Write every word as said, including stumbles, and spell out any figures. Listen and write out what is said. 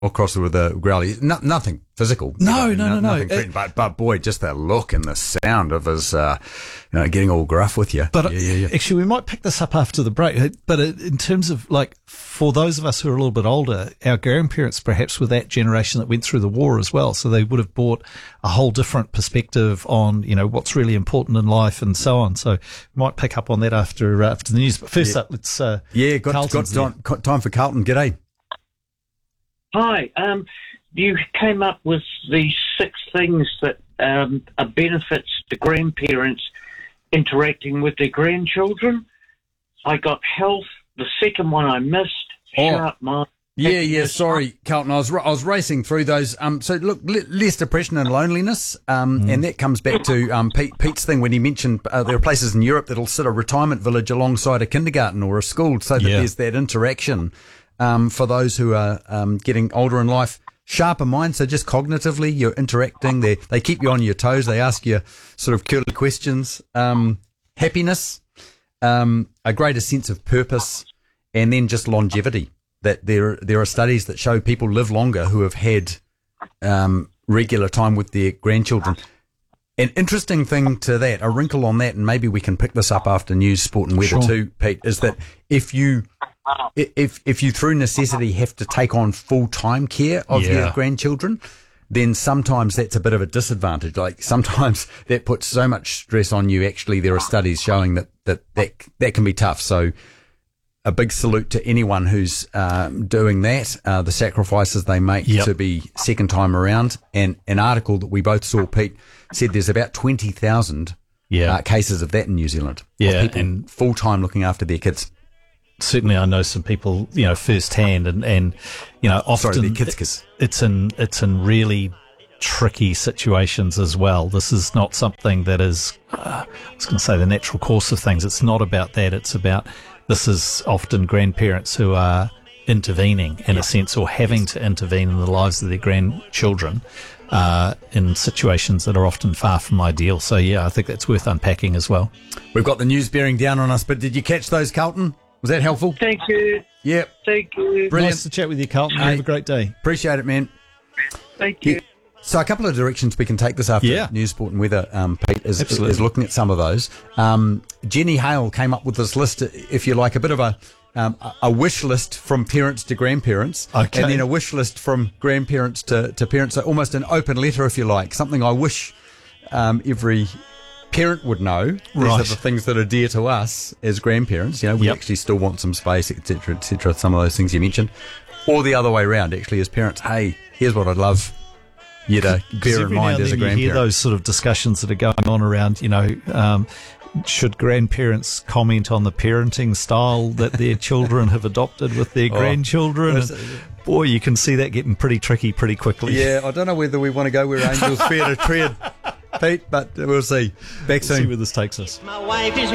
across with the growly. No, nothing physical. No, you know, no, no, no. Nothing It, but, but boy, just that look and the sound of his, uh, you know, getting all gruff with you. But yeah, yeah, yeah. actually, we might pick this up after the break. But in terms of, like, for those of us who are a little bit older, our grandparents perhaps were that generation that went through the war as well. So they would have brought a whole different perspective on, you know, what's really important in life and so on. So we might pick up on that after uh, after the news. But first yeah. up, let's uh, yeah, got, got Carlton's time, got time for Carlton. G'day. Hi. Um, you came up with these six things that um, are benefits to grandparents interacting with their grandchildren. I got health. The second one I missed. Oh. Sharp mind. Yeah, yeah. Sorry, Carlton. I was I was racing through those. Um, so look, le- less depression and loneliness. Um, mm. and that comes back to um Pete, Pete's thing when he mentioned uh, there are places in Europe that'll sit a retirement village alongside a kindergarten or a school, so that yeah. there's that interaction. Um, for those who are um getting older in life, sharper mind. So just cognitively, you're interacting. They they keep you on your toes. They ask you sort of curly questions. Um, happiness, um, a greater sense of purpose, and then just longevity. That there there are studies that show people live longer who have had um, regular time with their grandchildren. An interesting thing to that, a wrinkle on that, and maybe we can pick this up after news, sport, and weather sure. too, Pete, is that if you if if you through necessity have to take on full time care of yeah. your grandchildren, then sometimes that's a bit of a disadvantage. Like sometimes that puts so much stress on you. Actually, there are studies showing that that that, that can be tough. So. A big salute to anyone who's um, doing that, uh, the sacrifices they make yep. to be second time around. And an article that we both saw, Pete, said there's about twenty thousand yeah. uh, cases of that in New Zealand. Yeah, people and full time looking after their kids. Certainly, I know some people, you know, firsthand, and, and you know, often Sorry, their kids' kids. it's in it's in really tricky situations as well. This is not something that is, uh, I was going to say, the natural course of things. It's not about that. It's about this is often grandparents who are intervening in a sense, or having to intervene in the lives of their grandchildren uh, in situations that are often far from ideal. So, yeah, I think that's worth unpacking as well. We've got the news bearing down on us, but did you catch those, Carlton? Was that helpful? Thank you. Yep. Thank you. Brilliant. Nice to chat with you, Carlton. Hey, have a great day. Appreciate it, man. Thank you. Yeah. So a couple of directions we can take this after yeah. news, sport, and weather, um, Pete, is, Absolutely. is looking at some of those. Um, Jenny Hale came up with this list, if you like, a bit of a um, a wish list from parents to grandparents, okay. and then a wish list from grandparents to, to parents, so almost an open letter, if you like, something I wish um, every parent would know. These right. are the things that are dear to us as grandparents. You know, we yep. actually still want some space, et cetera, et cetera, some of those things you mentioned. Or the other way around, actually, as parents, hey, here's what I'd love you to bear in mind as a grandparent. You hear those sort of discussions that are going on around, you know, um, should grandparents comment on the parenting style that their children have adopted with their oh, grandchildren? And boy, you can see that getting pretty tricky pretty quickly. Yeah, I don't know whether we want to go where angels fear to tread, Pete, but we'll see. Back soon. We'll see where this takes us. My wife is